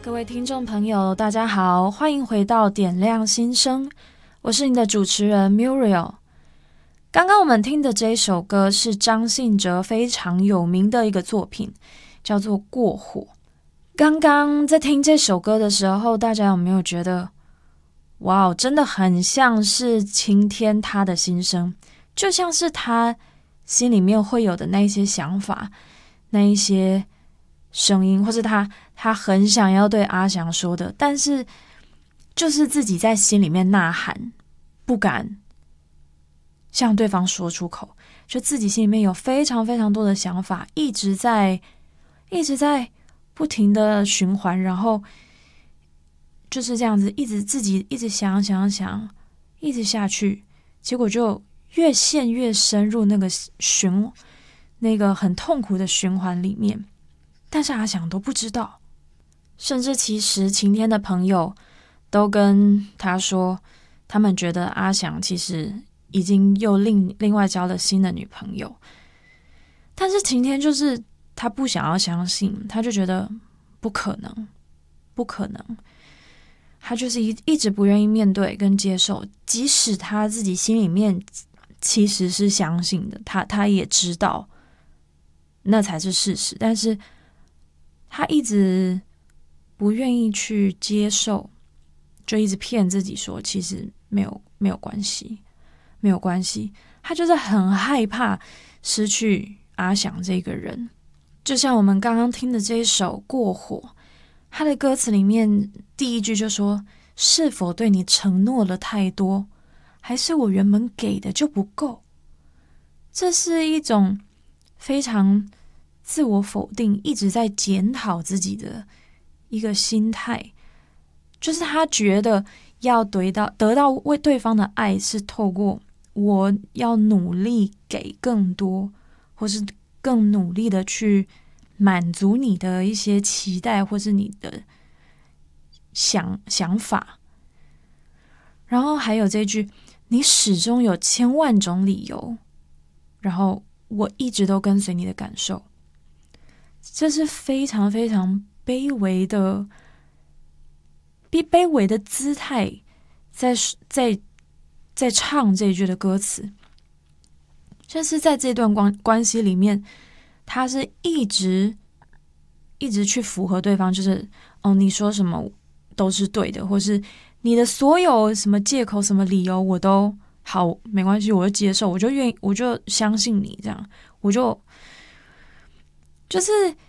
各位听众朋友大家好，欢迎回到点亮心声，我是你的主持人 Muriel。 刚刚我们听的这一首歌是张信哲非常有名的一个作品，叫做《过火》。刚刚在听这首歌的时候，大家有没有觉得哇，真的很像是晴天他的心声，就像是他心里面会有的那一些想法，那一些声音，或是他很想要对阿翔说的，但是就是自己在心里面呐喊，不敢向对方说出口，就自己心里面有非常非常多的想法，一直在不停的循环，然后就是这样子自己一直想，一直下去，结果就越陷越深入那个很痛苦的循环里面。但是阿翔都不知道，甚至其实晴天的朋友都跟他说，他们觉得阿翔其实已经又另外交了新的女朋友。但是晴天就是他不想要相信，他就觉得不可能，他就是一直不愿意面对跟接受，即使他自己心里面其实是相信的，他也知道那才是事实，但是他一直不愿意去接受，就一直骗自己说其实没有关系，他就是很害怕失去阿翔这个人。就像我们刚刚听的这一首《过火》，他的歌词里面第一句就说，是否对你承诺了太多，还是我原本给的就不够。这是一种非常自我否定，一直在检讨自己的一个心态，就是他觉得要得到为对方的爱是透过我要努力给更多，或是更努力的去满足你的一些期待，或是你的想法。然后还有这句，你始终有千万种理由，然后我一直都跟随你的感受。这是非常非常卑微的姿态在唱这一句的歌词。就是在这段关系里面，他是一直去符合对方，就是你说什么都是对的，或是你的所有什么借口什么理由我都好，没关系，我就接受，我就愿意，我就相信你，这样我就是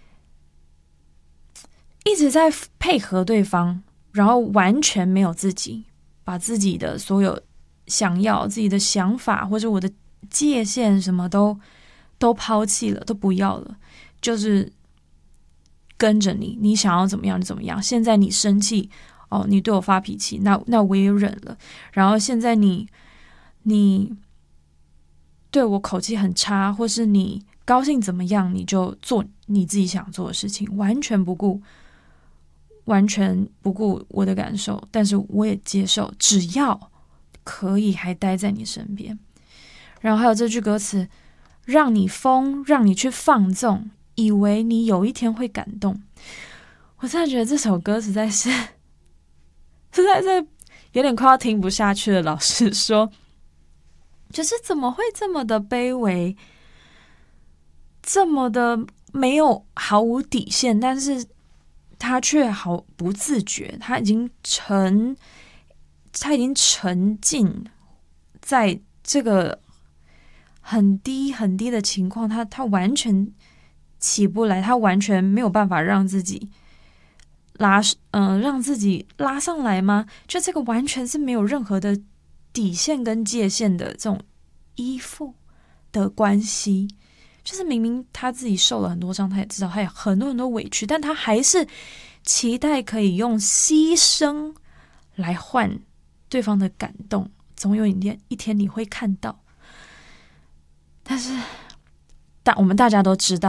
一直在配合对方，然后完全没有自己，把自己的所有想要自己的想法或者我的界限什么都抛弃了，都不要了，就是跟着你，你想要怎么样就怎么样。现在你生气你对我发脾气，那我也忍了。然后现在你对我口气很差，或是你高兴怎么样，你就做你自己想做的事情，完全不顾我的感受，但是我也接受，只要可以还待在你身边。然后还有这句歌词，让你疯，让你去放纵，以为你有一天会感动。我真的觉得这首歌实在是有点快要听不下去了，老实说，就是怎么会这么的卑微，这么的没有毫无底线，但是他却毫不自觉，他已经沉浸在这个很低很低的情况，他完全起不来，他完全没有办法让自己让自己拉上来吗？就这个完全是没有任何的底线跟界限的这种依附的关系，就是明明他自己受了很多傷，他也知道他有很多很多委屈，但他还是期待可以用犧牲来换对方的感动，总有一天你会看到。但我们大家都知道